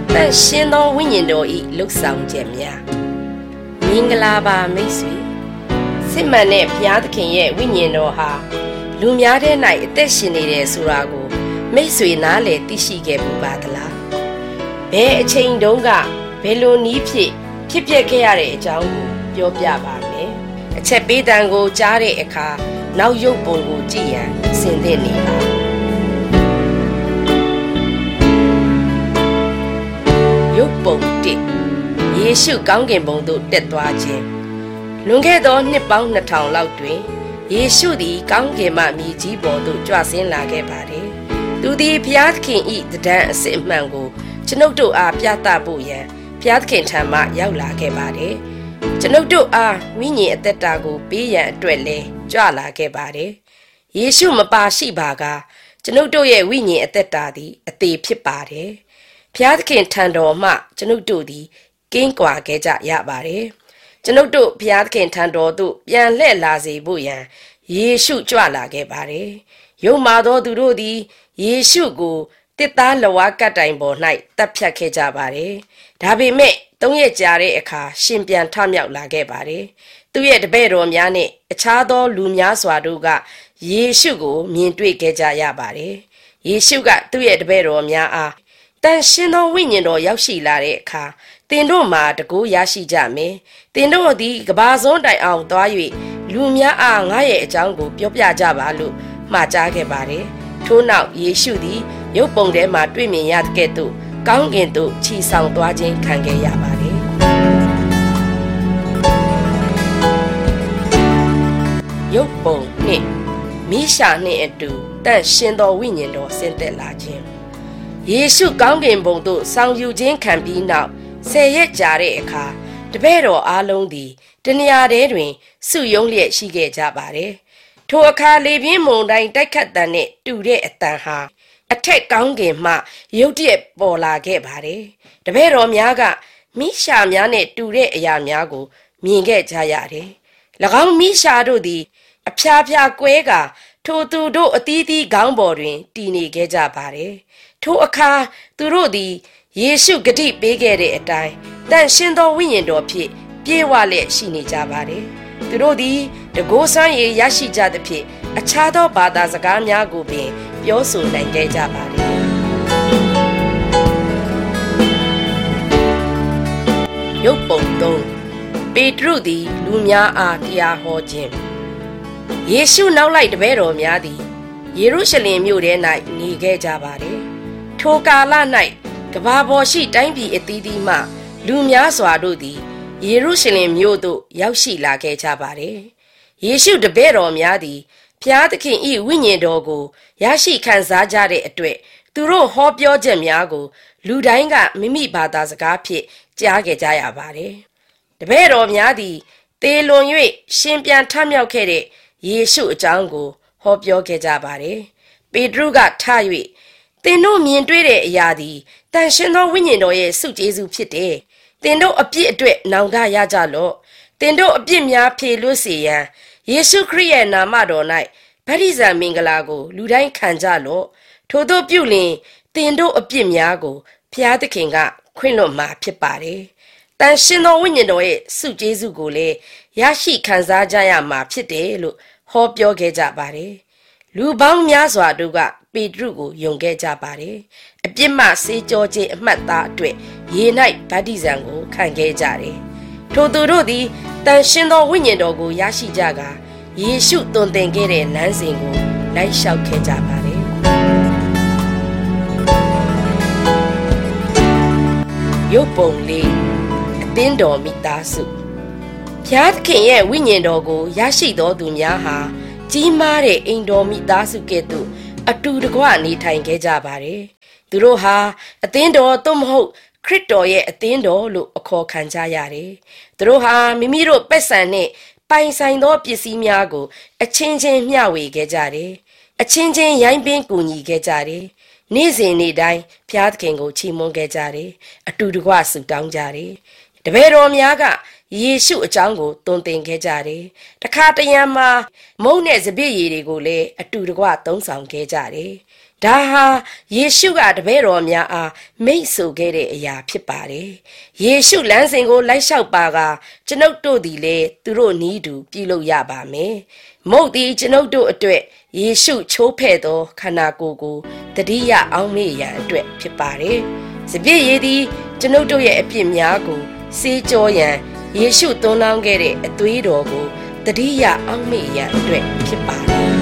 တန်ရှင်းသောဝိညာဉ်တော်၏လှုပ်ဆောင်ချက်များမင်္ဂလာပါမိတ်ဆွေစစ်မှန်တဲ့ဘုရားသခင်ရဲ့ဝိညာဉ်တော်ဟာလူများတဲ့၌အသက်ရှင်နေတယ်ဆိုတာကိုမိတ်ဆွေနားလည်သိရှိခဲ့ပူပါသလားဘယ်အချိန်တုန်းကဘယ်လိုနည်းဖြစ်ပျက်ခဲ့ရတဲ့အကြောင်းကိုပြောပြပါမယ်အချက်ပေးတန်ကိုကြားတဲ့အခါနောက်ရုပ်ပုံကိုကြည့်ရန်ဆင်သင့်နေပါရုပ်ပုံ1ယေရှုကောင်းကင်ဘုံသို့တက်သွားခြင်းလွန်ခဲ့သောနှစ်ပေါင်း2000လောက်တွင်ယေရှုသည်ကောင်းကင်မှမြေကြီးပေါ်သို့ကြွဆင်းလာခဲ့ပါတယ်။သူသည်ဘုရားသခင်၏တဒံအစစ်အမှန်ကိုကျွန်ုပ်တို့အားပြသဖို့ရန်ဘုရားသခင်ထံမှရောက်လာခဲ့ပါတယ်။ကျွန်ုပ်တို့အားဝိညာဉ်အသက်တာကိုပေးရန်အတွက်လည်းကြွလာခဲ့ပါတယ်။ယေရှုမပါရှိပါကကျွန်ုပ်တို့ရဲ့ဝိညာဉ်အသက်တာသည်အသေးဖြစ်ပါတယ်။ဘုရားသခင်ထံတော်မှကျွန်ုပ်တို့သည်ကင်းကွာခဲ့ကြရပါတယ်။ကျွန်ုပ်တို့ဘုရားသခင်ထံတော်သို့ပြန်လှည့်လာစေဖို့ရန်ယေရှုကြွလာခဲ့ပါတယ်။ယုံမာသောသူတို့သည်ယေရှုကိုတစ်သားလဝါကတ်တိုင်ပေါ်၌တပ်ဖြတ်ခဲ့ကြပါတယ်။ဒါပေမဲ့3ရက်ကြာတဲ့အခါရှင်ပြန်ထမြောက်လာခဲ့ပါတယ်။သူရဲ့တပည့်တော်များနဲ့အခြားသောလူများစွာတို့ကယေရှုကိုမြင်တွေ့ခဲ့ကြရပါတယ်။ယေရှုကသူ့ရဲ့တပည့်တော်များအားတန်ရှင်းသောဝိညာဉ်တော်ရောက်ရှိလာတဲ့အခါသင်တို့မှာတကူရရှိကြမယ်။သင်တို့သည်ကဘာစွန်းတိုင်အောင်သွား၍လူများအားငါရဲ့အကြောင်းကိုပြောပြကြပါလို့မှာကြားခဲ့ပါတယ်။ထို့နောက်ယေရှုသည်ရုပ်ပုံထဲမှာတွေ့မြင်ရတဲ့ကဲ့သို့ကောင်းကင်သို့ခြိဆောင်သွားခြင်းခံခဲ့ရပါတယ်။ရုပ်ပုံနှင့်မိရှာနှင့်အတူတန်ရှင်းသောဝိညာဉ်တော်ဆင်းသက်လာခြင်းယေရှုကောင်းကင်ဘုံသို့ဆောင်ယူခြင်းခံပြီးနောက်10ရက်ကြာတဲ့အခါတပည့်တော်အားလုံးသည်တနေရာထဲတွင်စုယုံလျက်ရှိခဲ့ကြပါတယ်။ထိုအခါလေပြင်းမုန်တိုင်းတိုက်ခတ်တန်နဲ့တူတဲ့အတန်ဟာအထက်ကောင်းကင်မှရုတ်တရက်ပေါ်လာခဲ့ပါတယ်။တပည့်တော်များကမိရှာများနဲ့တူတဲ့အရာများကိုမြင်ခဲ့ကြရတယ်။၎င်းမိရှာတို့သည်အဖျားဖျားကွဲကာထိုသူတို့အသီးသီးခေါင်းပေါ်တွင်တည်နေခဲ့ကြပါတယ်။ထိုအခါသူတို့သည်ယေရှုဂတိပေးခဲ့တဲ့အတိုင်းတန်ရှင်းသောဝိညာဉ်တော်ဖြင့်ပြေဝလျက်ရှိနေကြပါတယ်။သူတို့သည်တကိုးဆန်းရည်ရရှိကြသဖြင့်အခြားသောဘာသာစကားများကိုပင်ပြောဆိုနိုင်ခဲ့ကြပါတယ်။ရုပ်ပုံ3ပေတရုသည်လူများအားတရားဟောခြင်းယေရှုနောက်လိုက်တပည့်တော်များသည်ယေရုရှလင်မြို့ထဲ၌နေခဲ့ကြပါတယ်။ထိုကာလ၌ကဘာပေါ်ရှိတိုင်းပြည်အသီးသီးမှလူများစွာတို့သည်ယေရုရှလင်မြို့သို့ရောက်ရှိလာခဲ့ကြပါတယ်။ယေရှုတပည့်တော်များသည်ဘုရားသခင်၏ဝိညာဉ်တော်ကိုရရှိခံစားကြတဲ့အတွက်သူတို့ဟောပြောချက်များကိုလူတိုင်းကမိမိဘာသာစကားဖြင့်ကြားခဲ့ကြရပါတယ်။တပည့်တော်များသည်သေလွန်၍ရှင်ပြန်ထမြောက်ခဲ့တဲ့ယေရှုအကြောင်းကိုဟောပြောခဲ့ကြပါတယ်။ပေတရုကထ၍သင်တို့မြင်တွေ့တဲ့အရာသည်တန်ရှင်းသောဝိညာဉ်တော်ရဲ့ဆုကျေးဇူးဖြစ်တယ်။သင်တို့အပြစ်အတွက်နောင်တရကြလော့။သင်တို့အပြစ်များဖြေလွတ်စေရန်ယေရှုခရစ်ရဲ့နာမတော်၌ဗတ္တိဇံမင်္ဂလာကိုလူတိုင်းခံကြလော့။ထို့သောပြုလျှင်သင်တို့အပြစ်များကိုဘုရားသခင်ကခွင့်လွှတ်မှာဖြစ်ပါတယ်။တန်ရှင်းသောဝိညာဉ်တော်ရဲ့ဆုကျေးဇူးကိုလည်းရရှိခံစားကြရမှာဖြစ်တယ်လို့ဟောပြောခဲ့ကြပါတယ်။လူပေါင်းများစွာတို့ကပေတရုကိုယုံခဲ့ကြပါတယ်။အပြစ်မှဆေးကြောခြင်းအမှတ်သားအတွက်ရေ၌ဗတ္တိဇံကိုခံခဲ့ကြတယ်။ထိုသူတို့သည်တန်ရှင်းသောဝိညာဉ်တော်ကိုရရှိကြကာယေရှုသွန်သင်ခဲ့တဲ့လမ်းစဉ်ကိုလိုက်လျှောက်ခဲ့ကြပါတယ်။ရုပ်ပုံလေးအသင်းတော်မိသားစုဘုရားသခင်ရဲ့ဝိညာဉ်တော်ကိုရရှိသောသူများဟာကြီးမားတဲ့အိမ်တော်မိသားစုကဲ့သို့အတူတကွနေထိုင်ခဲ့ကြပါတယ်။သူတို့ဟာအသင်းတော်သို့မဟုတ်ခရစ်တော်ရဲ့အသင်းတော်လို့အခေါ်ခံကြရတယ်။သူတို့ဟာမိမိတို့ပက်ဆံနဲ့ပိုင်ဆိုင်သောပစ္စည်းများကိုအချင်းချင်းမျှဝေခဲ့ကြတယ်။အချင်းချင်းရိုင်းပင်းကူညီခဲ့ကြတယ်။နေ့စဉ်နေ့တိုင်းဘုရားသခင်ကိုချီးမွမ်းခဲ့ကြတယ်။အတူတကွဆုတောင်းကြတယ်။တပည့်တော်များကယေရှုအကြောင်းကိုသွန်သင်ခဲ့ကြတယ်။တခါတရံမှာမုန့်နဲ့စပျစ်ရည်တွေကိုလည်းအတူတကွသုံးဆောင်ခဲ့ကြတယ်။ဒါဟာယေရှုကတပည့်တော်များအားမိန့်ဆိုခဲ့တဲ့အရာဖြစ်ပါတယ်။ယေရှုလမ်းစဉ်ကိုလိုက်လျှောက်ပါကကျွန်ုပ်တို့သည်လည်းသူတို့နည်းတူပြုလုပ်ရပါမယ်။မုတ်သည်ကျွန်ုပ်တို့အတွက်ယေရှုချိုးဖဲ့သောခန္ဓာကိုယ်ကိုတတိယအောင်မေ့ရန်အတွက်ဖြစ်ပါတယ်။စပြည့်ရည်သည်ကျွန်ုပ်တို့ရဲ့အပြစ်များကိုစေးကြောရန်ယေရှုသွန်းလောင်းခဲ့တဲ့အသွေးတော်ကိုတတိယအောင်မေ့ရန်အတွက်ဖြစ်ပါတယ်။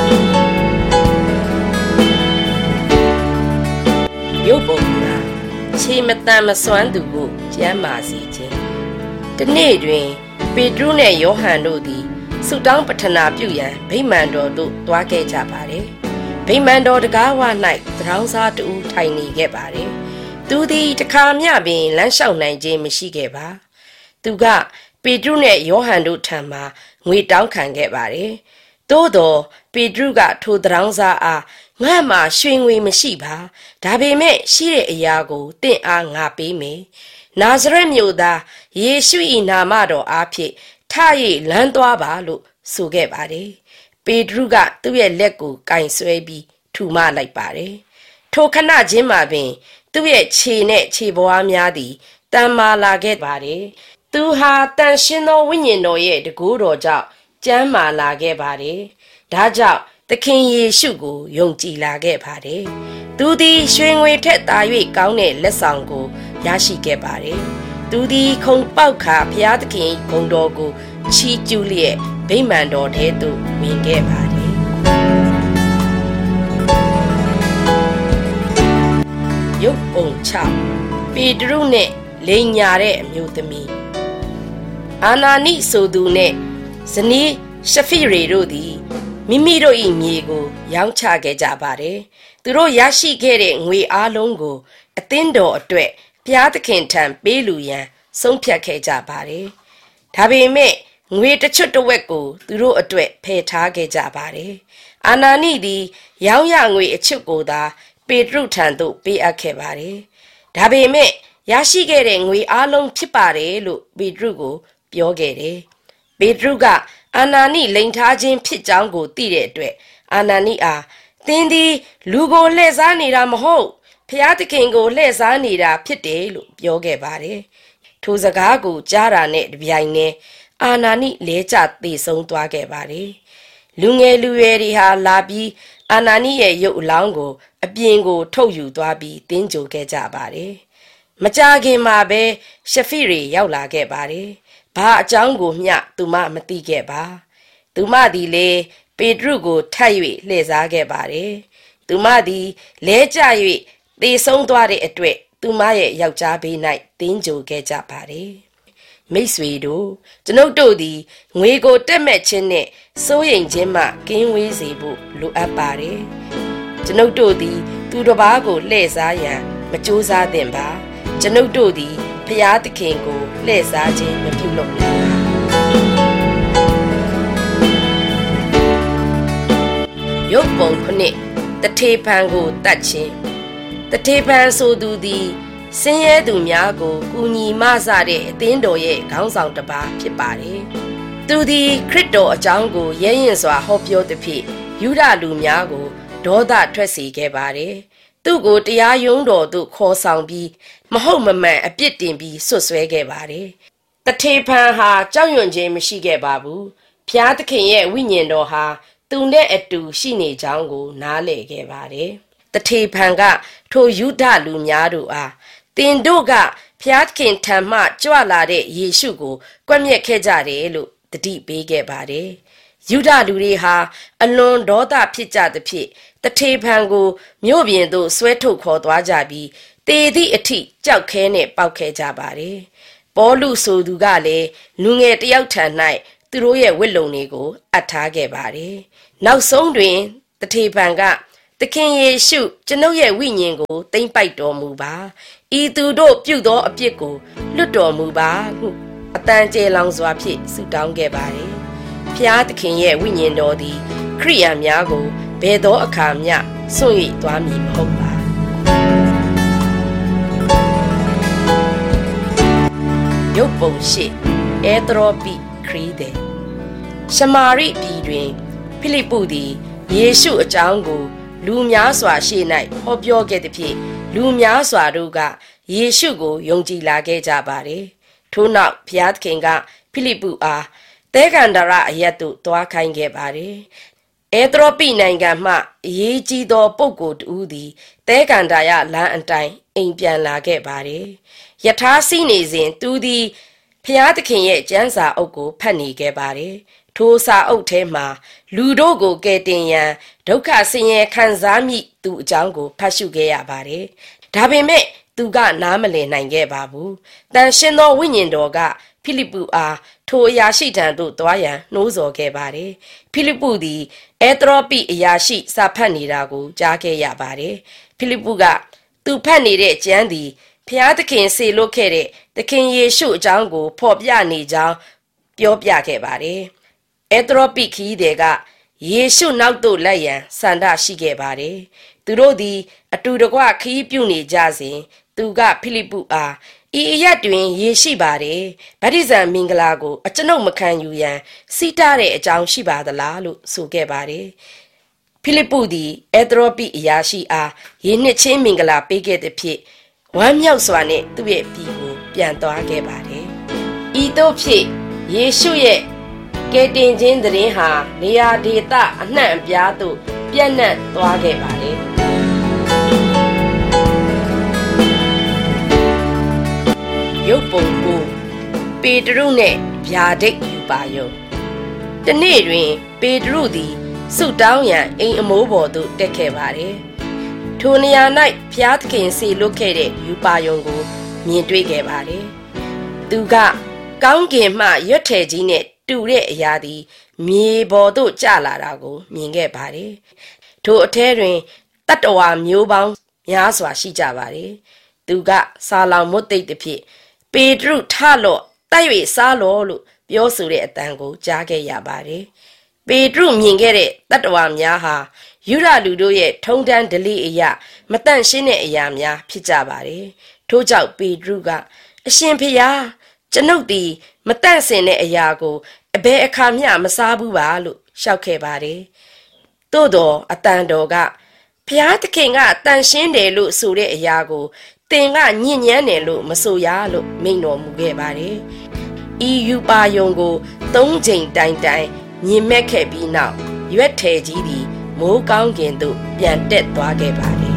ရုပ်ပုံကခြေမတန်မစွမ်းသူကိုကျမ်းမာစေခြင်းတနေ့တွင်ပေတရုနှင့်ယောဟန်တို့သည်ဆုတောင်းပတနာပြုရန်ဗိမာန်တော်သို့တွားခဲ့ကြပါတယ်။ဗိမာန်တော်တကားဝ၌သရောင်းစားတူထိုင်နေခဲ့ပါတယ်။သူသည်တခါမျှပင်လမ်းလျှောက်နိုင်ခြင်းမရှိခဲ့ပါ။သူကပေတရုနှင့်ယောဟန်တို့ထံမှငွေတောင်းခံခဲ့ပါတယ်။သို့သောပေတရုကထိုသရောင်းစားအားငါမှရွှေငွေမရှိပါဒါပေမဲ့ရှိတဲ့အရာကိုတင့်အားငါပေးမယ်နာဇရက်မြို့သားယေရှု၏နာမတော်အားဖြင့်ထ၍လမ်းသွားပါလို့ဆိုခဲ့ပါတယ်ပေတရုကသူ့ရဲ့လက်ကိုကင်ဆွဲပြီးထူမလိုက်ပါတယ်ထိုခဏချင်းမှာပင်သူ့ရဲ့ခြေနဲ့ခြေပွားများသည်တန်မာလာခဲ့ပါတယ်သူဟာတန်ရှင်းသောဝိညာဉ်တော်ရဲ့တကူတော်ကြောင့်ကျမ်းမာလာခဲ့ပါတယ်ဒါကြောင့်သခင်ယေရှုကိုယုံကြည်လာခဲ့ပါတယ်။သူသည်ရွှေငွေထက်သာ၍ကောင်းတဲ့လက်ဆောင်ကိုရရှိခဲ့ပါတယ်။သူသည်ခုံပေါက်ခါဘုရားသခင်ဂုဏ်တော်ကိုချီးကျူးလျက်ဗိမာန်တော်ထဲသို့ဝင်ခဲ့ပါတယ်။ရုပ်ပုံ6ပေတရုနှင့်လိန်ညာတဲ့အမျိုးသမီးအာနာနိဆိုသူနှင့်ဇနီးရှဖိရေတို့သည်မိမိတို့၏မြေကိုရောင်းချခဲ့ကြပါတယ်။သူတို့ရရှိခဲ့တဲ့ငွေအားလုံးကိုအသင်းတော်အတွက်ဘုရားသခင်ထံပေးလူရန်ဆုံးဖြတ်ခဲ့ကြပါတယ်။ဒါပေမဲ့ငွေတစ်ချွတ်တစ်ဝက်ကိုသူတို့အတွက်ဖယ်ထားခဲ့ကြပါတယ်။အာနာနိသည်ရောင်းရငွေအချွတ်ကိုသာပေတရုထံသို့ပေးအပ်ခဲ့ပါတယ်။ဒါပေမဲ့ရရှိခဲ့တဲ့ငွေအားလုံးဖြစ်ပါတယ်လို့ပေတရုကိုပြောခဲ့တယ်။ပေတရုကအာနာနိလိန်ထားခြင်းဖြစ်ကြောင်းကိုသိတဲ့အတွက်အာနာနိအားသင်သည်လူကိုလှည့်စားနေတာမဟုတ်ဖျားသခင်ကိုလှည့်စားနေတာဖြစ်တယ်လို့ပြောခဲ့ပါတယ်ထိုစကားကိုကြားတာနဲ့တပြိုင်နက်အာနာနိလဲကျသေဆုံးသွားခဲ့ပါတယ်လူငယ်လူရွယ်တွေဟာလာပြီးအာနာနိရဲ့ရုပ်အလောင်းကိုအပြင်ကိုထုတ်ယူသွားပြီးတင်းကြိုခဲ့ကြပါတယ်မကြာခင်မှာပဲရှဖိရေရောက်လာခဲ့ပါတယ်ဘာအကြောင်းကိုမျှသူမမသိခဲ့ပါသူမသည်လေပေတရုကိုထပ်၍လှည့်စားခဲ့ပါတယ်သူမသည်လဲကျ၍သေဆုံးသွားတဲ့အတွက်သူမရဲ့ယောက်ျားဘေး၌တင်းကြိုခဲ့ကြပါတယ်မိတ်ဆွေတို့ကျွန်ုပ်တို့သည်ငွေကိုတက်မဲ့ခြင်းနဲ့စိုးရိမ်ခြင်းမှကင်းဝေးစေဖို့လိုအပ်ပါတယ်ကျွန်ုပ်တို့သည်သူတစ်ပါးကိုလှည့်စားရန်မကြိုးစားသင့်ပါကျွန်ုပ်တို့သည်ဖျားသခင်ကိုလှည့်စားခြင်းမပြုလုပ်နိုင်ပါရုပ်ပုံခုနှစ်တထေဖန်ကိုတတ်ခြင်းတထေဖန်ဆိုသူသည်ဆင်းရဲသူများကိုကူညီမဆတဲ့အသင်းတော်ရဲ့ခေါင်းဆောင်တစ်ပါးဖြစ်ပါတယ်သူသည်ခရစ်တော်အကြောင်းကိုရဲရင်စွာဟောပြောသည်ဖြင့်ယူဒလူများကိုဒေါသထွက်စေခဲ့ပါတယ်သူ့ကိုတရားရုံးတော်သို့ခေါ်ဆောင်ပြီးမဟုတ်မမှန်အပြစ်တင်ပြီးဆွဆွဲခဲ့ပါတယ်။တထေဖန်ဟာကြောက်ရွံ့ခြင်းမရှိခဲ့ပါဘူး။ဖျားသခင်ရဲ့ဝိညာဉ်တော်ဟာသူနဲ့အတူရှိနေကြောင်းကိုနားလည်ခဲ့ပါတယ်။တထေဖန်ကထိုယူဒလူများတို့အားတင်တို့ကဖျားသခင်ထံမှကြွလာတဲ့ယေရှုကိုကွပ်မျက်ခဲ့ကြတယ်လို့တတိပေးခဲ့ပါတယ်။ယူဒလူတွေဟာအလွန်ဒေါသဖြစ်ကြသဖြင့်တထေဖန်ကိုမြို့ပြင်သို့ဆွဲထုတ်ခေါ်သွားကြပြီးတေသည့်အထိကြောက်ခဲနဲ့ပေါက်ခဲကြပါတယ်။ပေါလုဆိုသူကလည်းလူငယ်တယောက်ထံ၌သူတို့ရဲ့ဝတ်လုံတွေကိုအပ်ထားခဲ့ပါတယ်။နောက်ဆုံးတွင်တထေဖန်ကသခင်ယေရှုကျွန်ုပ်ရဲ့ဝိညာဉ်ကိုသိမ့်ပိုက်တော်မူပါ။ဤသူတို့ပြုသောအပြစ်ကိုလွတ်တော်မူပါဟုအတန်ကျေလောင်စွာဖြင့်ဆုတောင်းခဲ့ပါတယ်။ဖျားသခင်ရဲ့ဝိညာဉ်တော်သည်ခရိယာများကိုဘယ်သောအခါမျှစွန့်၍သွားမည်မဟုတ်ပါရုပ်ပုံရှိအဲသရောပိခရီးသည်ရှမာရိပြည်တွင်ဖိလိပ္ပုသည်ယေရှုအကြောင်းကိုလူများစွာရှေ့၌ဟောပြောခဲ့သည်ဖြင့်လူများစွာတို့ကယေရှုကိုယုံကြည်လာခဲ့ကြပါတယ်ထို့နောက်ဘုရားသခင်ကဖိလိပ္ပုအားသဲကန္တာရအရပ်သို့သွားခိုင်းခဲ့ပါတယ်အဲသရောပိနိုင်ငံမှအရေးကြီးသောပုဂ္ဂိုလ်တူသည်သဲကန္တာရလမ်းအတိုင်းအိမ်ပြန်လာခဲ့ပါတယ်ယထာစီနေစဉ်သူသည်ဘုရားသခင်ရဲ့ကျမ်းစာအုပ်ကိုဖတ်နေခဲ့ပါတယ်ထိုစာအုပ်ထဲမှာလူတို့ကိုကယ်တင်ရန်ဒုက္ခဆင်းရဲခံစားမိသူအကြောင်းကိုဖတ်ရှုခဲ့ရပါတယ်ဒါပေမဲ့သူကနားမလည်နိုင်ခဲ့ပါဘူးတန်ရှင်သောဝိညာဉ်တော်ကဖိလိပ္ပုအားထိုအရာရှိထံသို့သွားရန်နှိုးဆော်ခဲ့ပါတယ်ဖိလိပ္ပုသည်အဲသရောပိအရာရှိစာဖတ်နေတာကိုကြားခဲ့ရပါတယ်ဖိလိပ္ပုကသူဖတ်နေတဲ့ကျမ်းသည်ဖျားသခင်စေလွတ်ခဲ့တဲ့သခင်ယေရှုအကြောင်းကိုဖော်ပြနေကြောင်းပြောပြခဲ့ပါတယ်အဲသရောပိခီးတွေကယေရှုနောက်သို့လိုက်ရန်ဆန္ဒရှိခဲ့ပါတယ်သူတို့သည်အတူတကွခီးပြုနေကြစဉ်သူကဖိလိပ္ပုအားဤအရက်တွင်ယေရှိပါတယ်ဗတ္တိဇံမင်္ဂလာကိုအကျွန်ုပ်မခံယူရန်စီးတားတဲ့အကြောင်းရှိပါသလားလို့ဆိုခဲ့ပါတယ်ဖိလိပ္ပုသည်အဲသရောပိအရာရှိအားယေနှစ်ချင်းမင်္ဂလာပေးခဲ့သည်ဖြင့်ဝမ်းမြောက်စွာနဲ့သူ့ရဲ့ပြည်ကိုပြန်သွားခဲ့ပါတယ်ဤသို့ဖြစ်ယေရှုရဲ့ကယ်တင်ခြင်းသတင်းဟာနေရာဒေသအနှံ့အပြားသို့ပြန့်နှံ့သွားခဲ့ပါတယ်ရုပ်ပုံကိုပေတရုနှင့်ဗျာဒိတ်ယူပါယုံတနေ့တွင်ပေတရုသည်ဆုတောင်းရန်အိမ်အမိုးပေါ်သို့တက်ခဲ့ပါတယ်ထိုနေရာ၌ဘုရားသခင်စေလွတ်ခဲ့တဲ့ယူပါယုံကိုမြင်တွေ့ခဲ့ပါတယ်သူကကောင်းကင်မှရွက်ထည်ကြီးနဲ့တူတဲ့အရာသည်မြေပေါ်သို့ကျလာတာကိုမြင်ခဲ့ပါတယ်ထိုအထဲတွင်တတ္တဝါမျိုးပေါင်းများစွာရှိကြပါတယ်သူကဆာလောင်မွတ်သိပ်သည်ဖြင့်ပေတရုထလော့တိုက်၍စားလော့လို့ပြောဆိုတဲ့အတန်ကိုကြားခဲ့ရပါတယ်ပေတရုမြင်ခဲ့တဲ့တတ္တဝါများဟာယူဒလူတို့ရဲ့ထုံတန်းဓလေ့အရာမတန့်ရှင်းတဲ့အရာများဖြစ်ကြပါတယ်ထို့ကြောင့်ပေတရုကအရှင်ဖျားကျွန်ုပ်သည်မတန့်စင်တဲ့အရာကိုအဘယ်အခါမျှမစားဘူးပါလို့ရှောက်ခဲ့ပါတယ်သို့တော်အတန်တော်ကဘုရားသခင်ကတန်ရှင်းတယ်လို့ဆိုတဲ့အရာကိုသင်ကညဉ့်ညမ်းတယ်လို့မဆိုရလို့မိန့်တော်မူခဲ့ပါတယ်ဤယူပါယုံကို3ချိန်တိုင်တိုင်မြင်မဲ့ခဲ့ပြီးနောက်ရွက်ထည်ကြီးသည်မိုးကောင်းကင်သို့ပြန်တက်သွားခဲ့ပါတယ်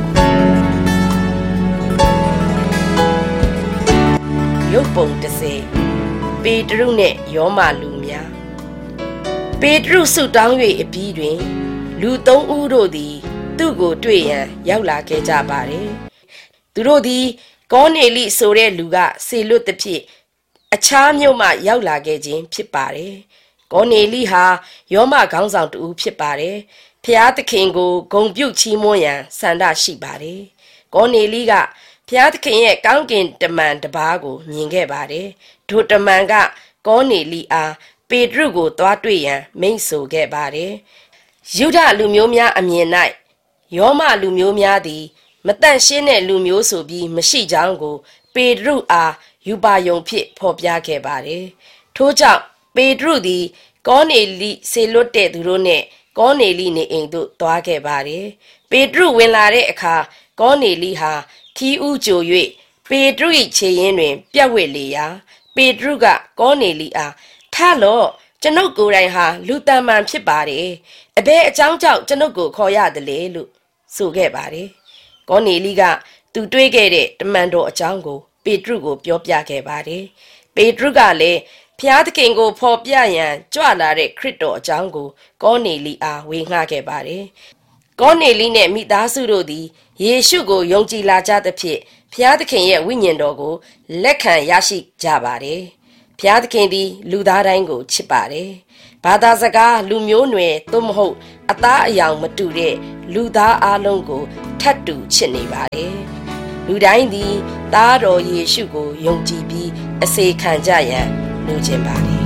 ရုပ်ပုံ30ပေတရုနှင့်ယောမလူများပေတရုဆုတောင်း၍အပြီးတွင်လူ3ဦးတို့သည်သူ့ကိုတွေ့ရန်ရောက်လာခဲ့ကြပါတယ်သူတို့သည်ကောနေလိဆိုတဲ့လူကစေလွတ်သည်ဖြင့်အခြားမြို့မှရောက်လာခဲ့ခြင်းဖြစ်ပါတယ်ကောနေလိဟာယောမခေါင်းဆောင်တူဖြစ်ပါတယ်ဖျားသခင်ကိုဂုဏ်ပြုချီးမွမ်းရန်ဆန္ဒရှိပါတယ်ကောနေလိကဖျားသခင်ရဲ့ကောင်းကင်တမန်တစ်ပါးကိုမြင်ခဲ့ပါတယ်ဒိုတမန်ကကောနေလိအားပေတရုကိုသွားတွေ့ရန်မိန့်ဆိုခဲ့ပါတယ်ယုဒလူမျိုးများအမြင်၌ယောမလူမျိုးများသည်မတန့်ရှင်းတဲ့လူမျိုးဆိုပြီးမရှိကြောင်းကိုပေတရုအားယူပါယုံဖြင့်ဖော်ပြခဲ့ပါတယ်ထို့ကြောင့်ပေတရုသည်ကောနေလိစေလွတ်တဲ့သူတို့နဲ့ကောနေလိနေအိမ်သို့သွားခဲ့ပါတယ်ပေတရုဝင်လာတဲ့အခါကောနေလိဟာခီးဥကြို၍ပေတရု၏ခြေရင်းတွင်ပြက်ဝစ်လေရာပေတရုကကောနေလိအားထလော့ကျွန်ုပ်ကိုယ်တိုင်ဟာလူတန်မှန်ဖြစ်ပါတယ်အဘယ်အကြောင်းကြောင့်ကျွန်ုပ်ကိုခေါ်ရတယ်လေလို့ဆိုခဲ့ပါတယ်ကောနေလိကသူတွေးခဲ့တဲ့တမန်တော်အကြောင်းကိုပေတရုကိုပြောပြခဲ့ပါတယ်ပေတရုကလည်းဖျားသခင်ကိုဖော်ပြရန်ကြွလာတဲ့ခရစ်တော်အကြောင်းကိုကောနေလိအားဝေငှခဲ့ပါတယ်ကောနေလိနဲ့မိသားစုတို့သည်ယေရှုကိုယုံကြည်လာကြသဖြင့်ဖျားသခင်ရဲ့ဝိညာဉ်တော်ကိုလက်ခံရရှိကြပါတယ်ဖျားသခင်သည်လူသားတိုင်းကိုချစ်ပါတယ်ဘာသာစကားလူမျိုးနွယ်သို့မဟုတ်အသားအယောင်မတူတဲ့လူသားအလုံးကိုထပ်တူချစ်နေပါတယ်လူတိုင်းသည်သားတော်ယေရှုကိုယုံကြည်ပြီးအစေခံကြရန်လိုချင်ပါတယ်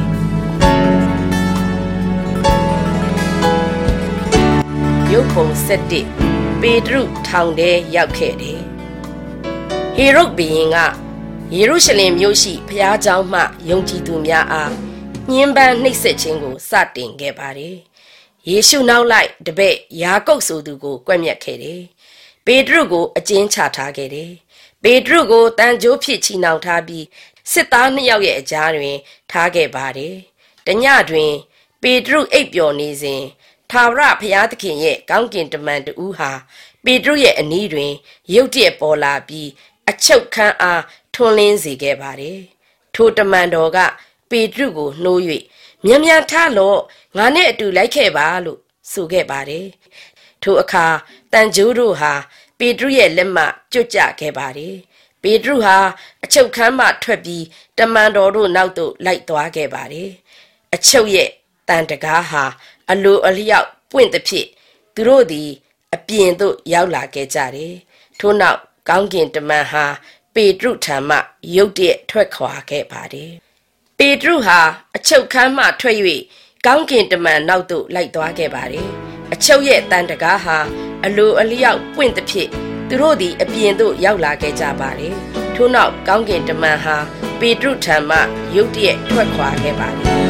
ရုပ်ပုံ7ပေတရုထောင်ထဲရောက်ခဲ့တယ်ဟေရုဒ်ဘုရင်ကယေရုရှလင်မြို့ရှိဘုရားကျောင်းမှယုံကြည်သူများအားညှဉ်းပန်းနှိပ်စက်ခြင်းကိုစတင်ခဲ့ပါတယ်ယေရှုနောက်လိုက်တပည့်ယာကုပ်ဆိုသူကိုကွပ်မျက်ခဲ့တယ်။ပေတရုကိုအကျဉ်းချထားခဲ့တယ်။ပေတရုကိုတန်ကြိုးဖြစ်ချီနှောင်ထားပြီးစစ်သား2ယောက်ရဲ့အကြားတွင်ထားခဲ့ပါတယ်။တညတွင်ပေတရုအိပ်ပျော်နေစဉ်ထာဝရဘုရားသခင်ရဲ့ကောင်းကင်တမန်တူဟာပေတရုရဲ့အနီးတွင်ရုတ်တရက်ပေါ်လာပြီးအချုပ်ခန်းအားထွန်းလင်းစေခဲ့ပါတယ်။ထိုတမန်တော်ကပေတရုကိုနှိုး၍မြန်မြန်ထလော့ငါနဲ့အတူလိုက်ခဲ့ပါလို့ဆိုခဲ့ပါတယ်။ထိုအခါတန်ကြိုးတို့ဟာပေတရုရဲ့လက်မှကျွတ်ကျခဲ့ပါတယ်။ပေတရုဟာအချုပ်ခန်းမှထွက်ပြီးတမန်တော်တို့နောက်သို့လိုက်သွားခဲ့ပါတယ်။အချုပ်ရဲ့တန်တကားဟာအလိုအလျောက်ပွင့်သဖြင့်သူတို့သည်အပြင်သို့ရောက်လာခဲ့ကြတယ်။ထို့နောက်ကောင်းကင်တမန်ဟာပေတရုထံမှရုတ်တရက်ထွက်ခွာခဲ့ပါတယ်။ပေတရုဟာအချုပ်ခန်းမှထွက်၍ကောင်းကင်တမန်နောက်သို့လိုက်သွားခဲ့ပါတယ်။အချုပ်ရဲ့တန်တကားဟာအလိုအလျောက်ပွင့်သဖြင့်သူတို့သည်အပြင်သို့ရောက်လာခဲ့ကြပါတယ်။ထို့နောက်ကောင်းကင်တမန်ဟာပေတရုထံမှရုတ်တရက်ထွက်ခွာခဲ့ပါတယ်။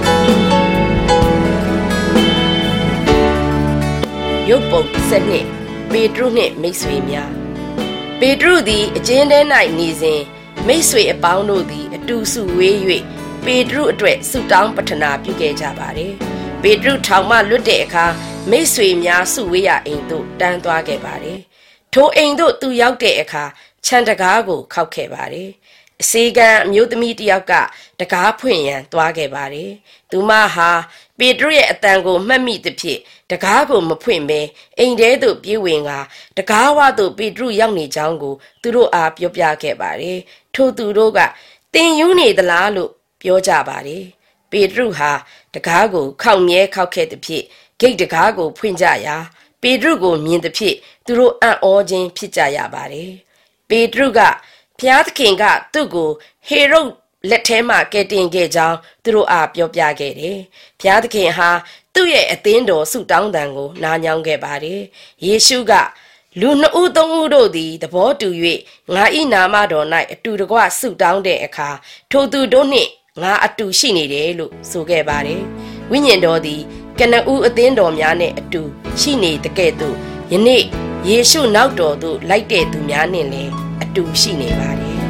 ရုပ်ပုံ7ပေတရုနှင့်မိတ်ဆွေများပေတရုသည်အကျဉ်းထဲ၌နေစဉ်မိတ်ဆွေအပေါင်းတို့သည်အတူစုဝေး၍ပေတရုအတွက်ဆုတောင်းပတ္ထနာပြုခဲ့ကြပါတယ်။ပေတရုထောင်မှလွတ်တဲ့အခါမိတ်ဆွေများစုဝေးရာအိမ်သို့တန်းသွားခဲ့ပါတယ်။ထိုအိမ်သို့သူရောက်တဲ့အခါခြံတကားကိုခောက်ခဲ့ပါတယ်။အစေခံအမျိုးသမီးတစ်ယောက်ကတကားဖွင့်ရန်သွားခဲ့ပါတယ်။သူမဟာပေတရုရဲ့အတန်ကိုမှတ်မိသဖြင့်တကားကိုမဖွင့်ဘဲအိမ်ထဲသို့ပြေးဝင်ကတကားဝသို့ပေတရုရောက်နေကြောင်းကိုသူတို့အားပြောပြခဲ့ပါတယ်။ထို့သူတို့ကတင်ယူနေသလားလို့ပြောကြပါတယ်။ပေတရုဟာတကားကိုခောက်မြဲခောက်ခဲ့သဖြင့်ဂိတ်တကားကိုဖွင့်ကြရာပေတရုကိုမြင်သဖြင့်သူတို့အံ့ဩခြင်းဖြစ်ကြရပါတယ်။ပေတရုကဘုရားသခင်ကသူ့ကိုဟေရုဒ်လက်ထဲမှာကယ်တင်ခဲ့ကြောင်းသူတို့အားပြောပြခဲ့တယ်။ဘုရားသခင်ဟာသူ့ရဲ့အသင်းတော်ဆုတောင်းတန်ကိုနားညောင်းခဲ့ပါတယ်။ယေရှုကလူ2ဦး3ဦးတို့သည်သဘောတူ၍ငါ၏နာမတော်၌အတူတကွဆုတောင်းတဲ့အခါထိုသူတို့နှင့်ငါအတူရှိနေတယ်လို့ဆိုခဲ့ပါတယ်။ဝိညာဉ်တော်သည်ကနဦးအသင်းတော်များနှင့်အတူရှိနေတဲ့ကဲ့သို့ယနေ့ယေရှုနောက်တော်သို့လိုက်တဲ့သူများနှင့်လည်းအတူရှိနေပါတယ်။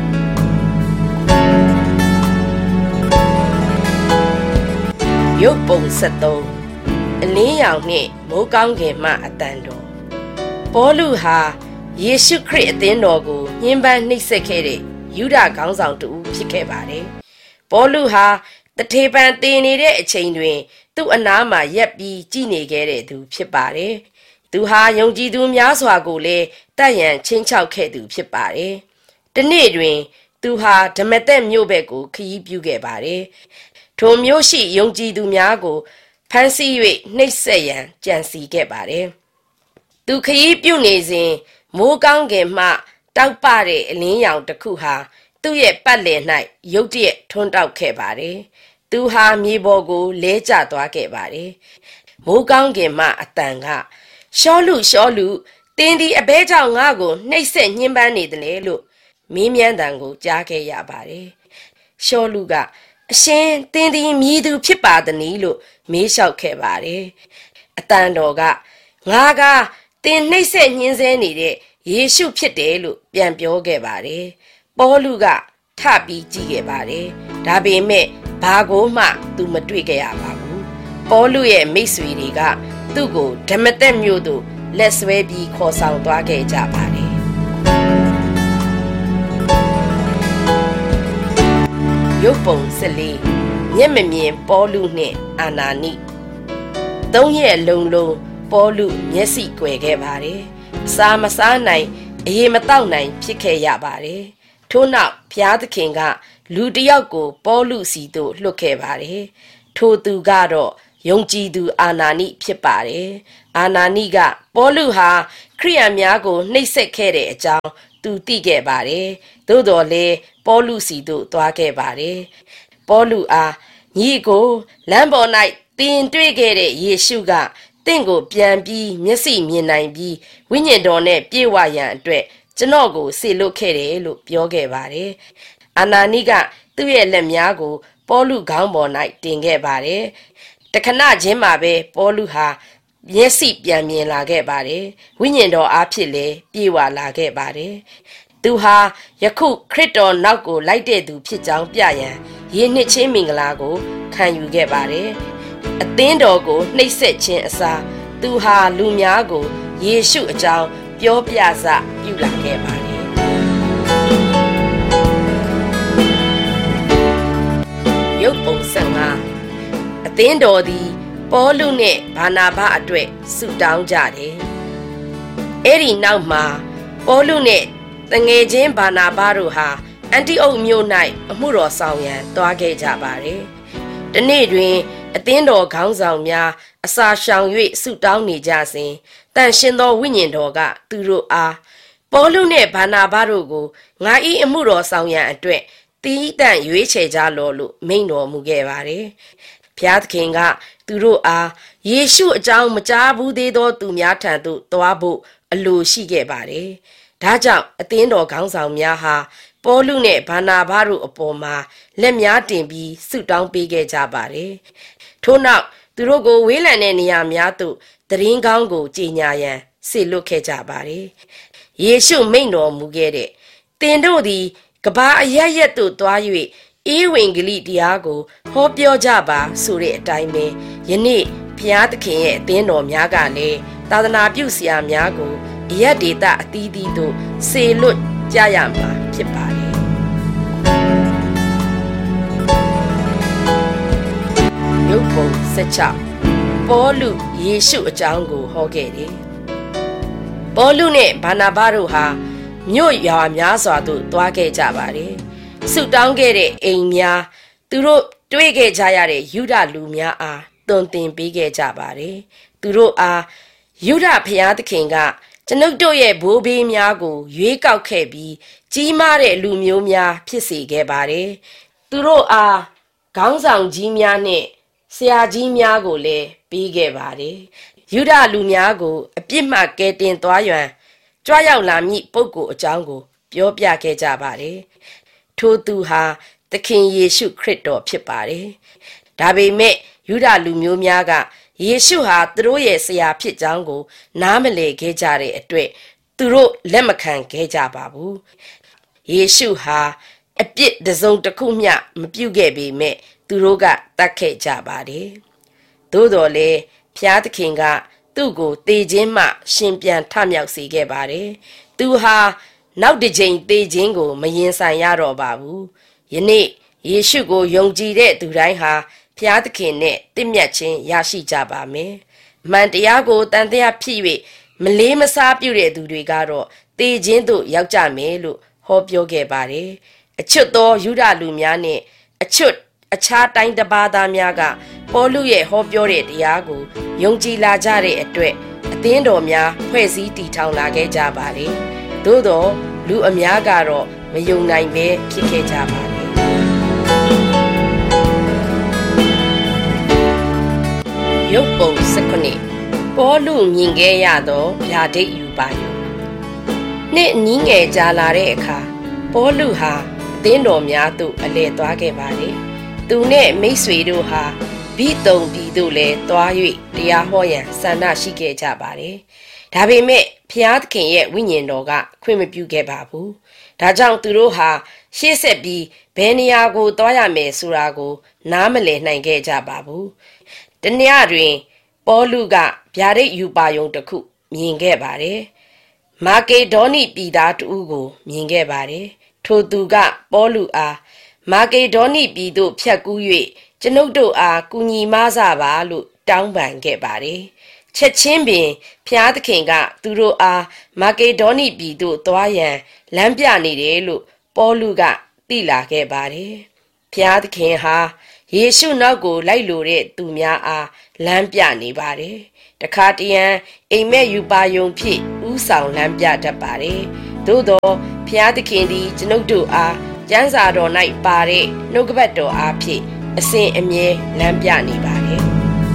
ရုပ်ပုံ73အလင်းရောင်နှင့်မိုးကောင်းကင်မှအတန်တော်ပေါလုဟာယေရှုခရစ်အသင်းတော်ကိုညှဉ်းပန်းနှိပ်စက်ခဲ့တဲ့ယူဒခေါင်းဆောင်တူဖြစ်ခဲ့ပါတယ်။ပေါလုဟာတထေပံတင်နေတဲ့အချိန်တွင်သူ့အနားမှာရက်ပြီးကြည်နေခဲ့တဲ့သူဖြစ်ပါတယ်။သူဟာယုံကြည်သူများစွာကိုလည်းတတ်ရန်ချင်းချောက်ခဲ့သူဖြစ်ပါတယ်။ဒီနေ့တွင်သူဟာဓမ္မသက်မြို့ဘက်ကိုခရီးပြုခဲ့ပါတယ်။ထိုမြို့ရှိယုံကြည်သူများကိုဖမ်းဆီး၍နှိပ်စက်ရန်ကြံစည်ခဲ့ပါတယ်။သူခရီးပြုနေစဉ်မိုးကောင်းကင်မှတောက်ပတဲ့အလင်းရောင်တစ်ခုဟာသူ့ရဲ့ပတ်လည်၌ရုတ်တရက်ထွန်းတောက်ခဲ့ပါတယ်။သူဟာမြေပေါ်ကိုလဲကျသွားခဲ့ပါတယ်။မိုးကောင်းကင်မှအတန်ကရှောလူရှောလူတင်းဒီအဘဲကြောင့်ငါ့ကိုနှိပ်စက်ညှဉ်းပန်းနေတယ်လေလို့မင်းမြန်းတန်ကိုကြားခဲ့ရပါတယ်။ရှောလူကအရှင်တင်းဒီမြည်သူဖြစ်ပါသနည်းလို့မေးလျှောက်ခဲ့ပါတယ်။အတန်တော်ကငါကတင်းနှိပ်စက်ညှဉ်းဆဲနေတဲ့ယေရှုဖြစ်တယ်လို့ပြန်ပြောခဲ့ပါတယ်။ပေါလုကထပြီးကြည့်ခဲ့ပါတယ်။ဒါပေမဲ့ဘာကိုမှသူမတွေ့ခဲ့ရပါဘူး။ပေါလုရဲ့မိတ်ဆွေတွေကသူ့ကိုဓမ္မသက်မြို့သို့လက်ဆွဲပြီးခေါ်ဆောင်သွားခဲ့ကြပါတယ်။ရုပ်ပုံ14မျက်မမြင်ပေါလုနှင့်အာနာနိ3ရက်လုံးလုံးပေါလုမျက်စိကွယ်ခဲ့ပါတယ်။စားမစားနိုင်အရေမတောက်နိုင်ဖြစ်ခဲ့ရပါတယ်။ထို့နောက်ဘုရားသခင်ကလူတစ်ယောက်ကိုပေါလုစီသို့လွှတ်ခဲ့ပါတယ်။ထိုသူကတော့ယုံကြည်သူအာနာနိဖြစ်ပါတယ်။အာနာနိကပေါလုဟာခရိယန်များကိုနှိပ်စက်ခဲ့တဲ့အကြောင်းသူသိခဲ့ပါတယ်။သို့တော်လည်းပေါလုစီသို့သွားခဲ့ပါတယ်။ပေါလုအားညီကိုလမ်းပေါ်၌တင်တွေ့ခဲ့တဲ့ယေရှုကတင့်ကိုပြန်ပြီးမျက်စိမြင်နိုင်ပြီးဝိညာဉ်တော်နဲ့ပြေဝရန်အတွက်ကျွန်တော်ကိုစေလွတ်ခဲ့တယ်လို့ပြောခဲ့ပါတယ်။အာနာနိကသူ့ရဲ့လက်များကိုပေါလုခေါင်းပေါ်၌တင်ခဲ့ပါတယ်။တခဏချင်းမှာပဲပေါလုဟာမျက်စိပြန်မြင်လာခဲ့ပါတယ်ဝိညာဉ်တော်အားဖြင့်လည်းပြေဝလာခဲ့ပါတယ်သူဟာယခုခရစ်တော်နောက်ကိုလိုက်တဲ့သူဖြစ်ကြောင်းပြရန်ယေနှစ်ချင်းမင်္ဂလာကိုခံယူခဲ့ပါတယ်အသင်းတော်ကိုနှိပ်စက်ခြင်းအစားသူဟာလူများကိုယေရှုအကြောင်းပြောပြစပြုလာခဲ့ပါတယ်ရုပ်ပုံ15အသင်းတော်သည်ပေါလုနဲ့ဘာနာဘအတွက်ဆုတောင်းကြတယ်အဲ့ဒီနောက်မှာပေါလုနဲ့တငယ်ချင်းဘာနာဘတို့ဟာအန်တီအုတ်မြို့၌အမှုတော်ဆောင်ရန်သွားခဲ့ကြပါတယ်ဒီနေ့တွင်အသင်းတော်ခေါင်းဆောင်များအစာရှောင်၍ဆုတောင်းနေကြစဉ်တန်ရှင်သောဝိညာဉ်တော်ကသူတို့အားပေါလုနှင့်ဘာနာဘတို့ကိုငါ၏အမှုတော်ဆောင်ရန်အတွက်တီးတန့်ရွေးချယ်ကြလော့လို့မိန့်တော်မူခဲ့ပါတယ်။ဘုရားသခင်ကသူတို့အားယေရှုအကြောင်းမကြားဘူးသေးသောသူများထံသို့သွားဖို့အလိုရှိခဲ့ပါတယ်။ဒါကြောင့်အသင်းတော်ခေါင်းဆောင်များဟာပေါလုနဲ့ဘာနာဘတို့အပေါ်မှာလက်များတင်ပြီးဆုတောင်းပေးခဲ့ကြပါတယ်။ထို့နောက်သူတို့ကိုဝေးလံတဲ့နေရာများသို့သတင်းကောင်းကိုကြေညာရန်စေလွှတ်ခဲ့ကြပါတယ်။ယေရှုမိန့်တော်မူခဲ့တဲ့သင်တို့သည်ကဘာအရရက်သို့သွား၍ဧဝံဂေလိတရားကိုဟောပြောကြပါဆိုတဲ့အတိုင်းပဲယနေ့ဘုရားသခင်ရဲ့အသင်းတော်များကလည်းသာသနာပြုဆရာများကိုအရက်ဒေသအသီးသီးသို့စေလွှတ်ကြရမှာဖြစ်ပါတယ်ရုပ်ပုံ16ပေါလုယေရှုအကြောင်းကိုဟောခဲ့တယ်ပေါလုနဲ့ဘာနာဘတို့ဟာမြို့ရွာများစွာသို့သွားခဲ့ကြပါတယ်ဆုတောင်းခဲ့တဲ့အိမ်များသူတို့တွေ့ခဲ့ကြရတဲ့ယုဒလူများအားသွန်သင်ပေးခဲ့ကြပါတယ်သူတို့အားယုဒဘုရားသခင်ကကျွန်ုပ်တို့ရဲ့ဘိုးဘေးများကိုရွေးကောက်ခဲ့ပြီးကြီးမားတဲ့လူမျိုးများဖြစ်စေခဲ့ပါတယ်သူတို့အားခေါင်းဆောင်ကြီးများနဲ့ဆရာကြီးများကိုလည်းပေးခဲ့ပါတယ်ယုဒလူများကိုအပြစ်မှကယ်တင်သွားရန်ကြွရောက်လာမည့်ပုဂ္ဂိုလ်အကြောင်းကိုပြောပြခဲ့ကြပါတယ်ထိုသူဟာသခင်ယေရှုခရစ်တော်ဖြစ်ပါတယ်ဒါပေမဲ့ယုဒလူမျိုးများကယေရှုဟာသူတို့ရဲ့ဆရာဖြစ်ကြောင်းကိုနားမလည်ခဲ့ကြတဲ့အတွက်သူတို့လက်မခံခဲ့ကြပါဘူးယေရှုဟာအပြစ်တစ်စုံတစ်ခုမျှမပြုခဲ့ပေမဲ့သူတို့ကတတ်ခဲ့ကြပါတယ်သို့တော်လည်းဘုရားသခင်ကသူ့ကိုသေခြင်းမှရှင်ပြန်ထမြောက်စေခဲ့ပါတယ်သူဟာနောက်တစ်ချိန်သေခြင်းကိုမရင်ဆိုင်ရတော့ပါဘူးယနေ့ယေရှုကိုယုံကြည်တဲ့သူတိုင်းဟာဘုရားသခင်နဲ့တင့်မြတ်ခြင်းရရှိကြပါမယ်မှန်တရားကိုတန်တရားဖြစ်၍မလေးမစားပြုတဲ့သူတွေကတော့သေခြင်းသို့ရောက်ကြမယ်လို့ဟောပြောခဲ့ပါတယ်အချွတ်သောယုဒလူများနဲ့အချွတ်အခြားတိုင်းတစ်ပါးသားများကပေါလုရဲ့ဟောပြောတဲ့တရားကိုယုံကြည်လာကြတဲ့အတွက်အသင်းတော်များဖွဲ့စည်းတည်ထောင်လာခဲ့ကြပါတယ်သို့တော့လူအများကတော့မယုံနိုင်ပဲဖြစ်ခဲ့ကြပါတယ်ရုပ်ပုံ19ပေါလုမြင်ခဲ့ရသောဗျာဒိတ်ယူပါယုနှစ်နီးငယ်ကြာလာတဲ့အခါပေါလုဟာအသင်းတော်များသို့အလည်သွားခဲ့ပါတယ်သူနဲ့မိတ်ဆွေတို့ဟာဘိသုန်ပြည်သို့လည်းသွား၍တရားဟောရန်ဆန္ဒရှိခဲ့ကြပါတယ်ဒါပေမဲ့ဘုရားသခင်ရဲ့ဝိညာဉ်တော်ကခွင့်မပြုခဲ့ပါဘူးဒါကြောင့်သူတို့ဟာရှေ့ဆက်ပြီးဘယ်နေရာကိုသွားရမယ်ဆိုတာကိုနားမလည်နိုင်ခဲ့ကြပါဘူးတနေ့တွင်ပေါလုကဗျာဒိတ်ယူပါယုံတစ်ခုမြင်ခဲ့ပါတယ်မာကေဒေါနိပြည်သားတူကိုမြင်ခဲ့ပါတယ်ထိုသူကပေါလုအားမာကေဒေါနိပြည်သို့ဖြတ်ကူး၍ကျွန်ုပ်တို့အားကူညီမဆပါလို့တောင်းပန်ခဲ့ပါတယ်ချက်ချင်းပင်ဖျားသခင်ကသူတို့အားမာကေဒေါနိပြည်သို့သွားရန်လမ်းပြနေတယ်လို့ပေါလုကသိလာခဲ့ပါတယ်ဖျားသခင်ဟာယေရှုနောက်ကိုလိုက်လိုတဲ့သူများအားလမ်းပြနေပါတယ်တခါတရံအိမ်မက်ယူပါယုံဖြစ်ဥဆောင်လမ်းပြတတ်ပါတယ်သို့သောဖျားသခင်သည်ကျွန်ုပ်တို့အားကျမ်းစာတော်၌ပါတဲ့နှုတ်ကပတ်တော်အားဖြင့်အစဉ်အမြဲလမ်းပြနေပါတယ်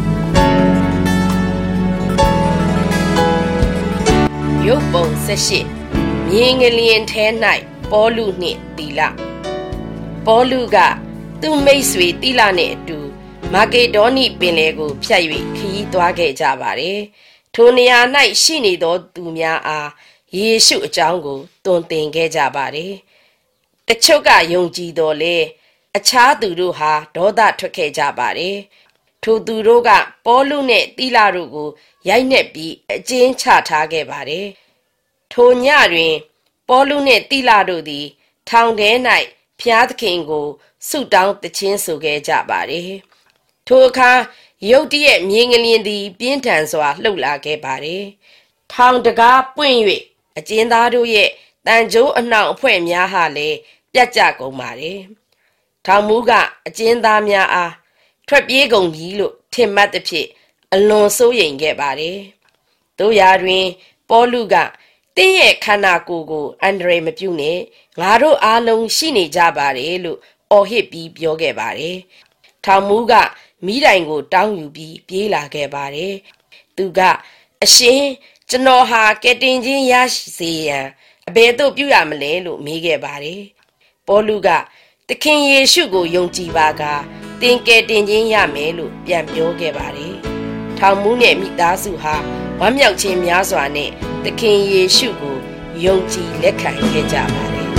ရုပ်ပုံ18မြင်းငလျင်ထဲ၌ပေါလုနှင့်သီလပေါလုကသူ့မိတ်ဆွေသီလနှင့်အတူမာကေဒေါနိပင်လယ်ကိုဖြတ်၍ခရီးသွားခဲ့ကြပါတယ်။ထိုနေရာ၌ရှိနေသောသူများအားယေရှုအကြောင်းကိုသွန်သင်ခဲ့ကြပါတယ်။တချို့ကယုံကြည်တော်လဲအခြားသူတို့ဟာဒေါသထွက်ခဲ့ကြပါတယ်။ထိုသူတို့ကပေါလုနှင့်တိလတို့ကိုရိုက်နှက်ပြီးအကျဉ်းချထားခဲ့ပါတယ်။ထိုညတွင်ပေါလုနှင့်တိလတို့သည်ထောင်ထဲ၌ဖျားသခင်ကိုဆုတောင်းသခြင်းဆိုခဲ့ကြပါတယ်။ထိုအခါရုတ်တရက်မြေငလျင်သည်ပြင်းထန်စွာလှုပ်လာခဲ့ပါတယ်။ထောင်တကားပွင့်၍အကျဉ်းသားတို့ရဲ့တန်ကြိုးအနှောင်အဖွဲ့များဟာလည်းပြတ်ကျကုန်ပါတယ်။ထောင်မှူးကအကျဉ်းသားများအားထွက်ပြေးကုန်ပြီလို့ထင်မှတ်သဖြင့်အလွန်စိုးရိမ်ခဲ့ပါတယ်။တို့ရာတွင်ပေါလုကတင်းရဲ့ခန္ဓာကိုယ်ကိုအန္တရာယ်မပြုနဲ့ငါတို့အားလုံးရှိနေကြပါတယ်လို့အော်ဟစ်ပြီးပြောခဲ့ပါတယ်။ထောင်မှူးကမိတိုင်ကိုတောင်းယူပြီးပြေးလာခဲ့ပါတယ်။သူကအရှင်ကျွန်တော်ဟာကယ်တင်ခြင်းရစေရန်အဘယ်သို့ပြုရမလဲလို့မေးခဲ့ပါတယ်။ပေါလုကသခင်ယေရှုကိုယုံကြည်ပါကသင်ကယ်တင်ခြင်းရမယ်လို့ပြန်ပြောခဲ့ပါတယ်။ထောင်မှူးနဲ့မိသားစုဟာဝမ်းမြောက်ခြင်းများစွာနဲ့သခင်ယေရှုကိုယုံကြည်လက်ခံခဲ့ကြပါတယ်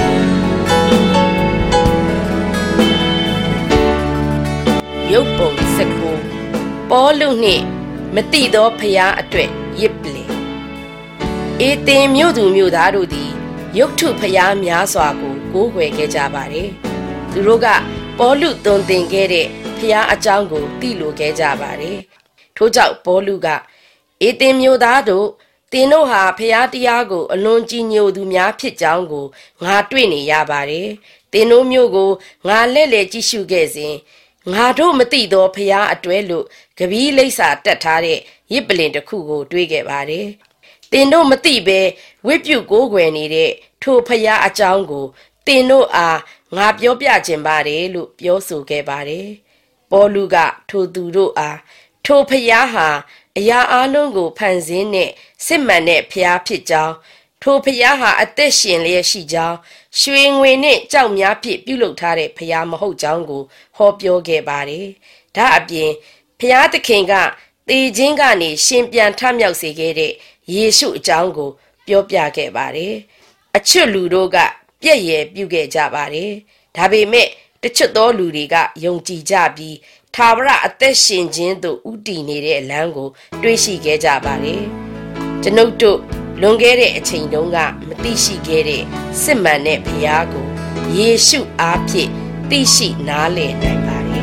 ။ရုပ်ပုံ19ပေါလုနှင့်မတိသောဖျားအတွက်ရစ်ပလင်အေသင်မြို့သူမြို့သားတို့သည်ရုပ်ထုဖျားများစွာကိုကိုးကွယ်ခဲ့ကြပါတယ်။သူတို့ကပေါလုသွန်သင်ခဲ့တဲ့ဖျားအကြောင်းကိုသိလိုခဲ့ကြပါတယ်။ထို့ကြောင့်ပေါလုကအေသင်မြို့သားတို့သင်တို့ဟာဖျားတရားကိုအလွန်ကြည်ညိုသူများဖြစ်ကြောင်းကိုငါတွေ့နေရပါတယ်။သင်တို့မြို့ကိုငါလဲ့လဲ့ကြည့်ရှုခဲ့စဉ်ငါတို့မသိသောဖျားအတွဲလို့ကပီးလိပ်စာတက်ထားတဲ့ရစ်ပလင်တစ်ခုကိုတွေ့ခဲ့ပါတယ်။သင်တို့မသိဘဲဝိပြုကိုးကွယ်နေတဲ့ထိုဖျားအကြောင်းကိုသင်တို့အားငါပြောပြခြင်းပါတယ်လို့ပြောဆိုခဲ့ပါတယ်။ပေါလုကထိုသူတို့အားထိုဖျားဟာအရာအလုံးကိုဖန်ဆင်းတဲ့စစ်မှန်တဲ့ဖျားဖြစ်ကြောင်းထိုဖျားဟာအသက်ရှင်လျက်ရှိကြောင်းရွှေငွေနဲ့ကြောက်များဖြင့်ပြုလုပ်ထားတဲ့ဖျားမဟုတ်ကြောင်းကိုဟောပြောခဲ့ပါတယ်။ဒါအပြင်ဖျားသခင်ကသေခြင်းကနေရှင်ပြန်ထမြောက်စေခဲ့တဲ့ယေရှုအကြောင်းကိုပြောပြခဲ့ပါတယ်။အချွတ်လူတို့ကပြည့်ရည်ပြုခဲ့ကြပါတယ်။ဒါပေမဲ့တချွတ်သောလူတွေကယုံကြည်ကြပြီးထာဝရအသက်ရှင်ခြင်းသို့ဥတည်နေတဲ့အလမ်းကိုတွေးရှိခဲ့ကြပါတယ်။ကျွန်ုပ်တို့လွန်ခဲ့တဲ့အချိန်တုန်းကမသိရှိခဲ့တဲ့စစ်မှန်တဲ့ဘုရားကိုယေရှုအားဖြင့်သိရှိနားလည်နိုင်ပါတယ်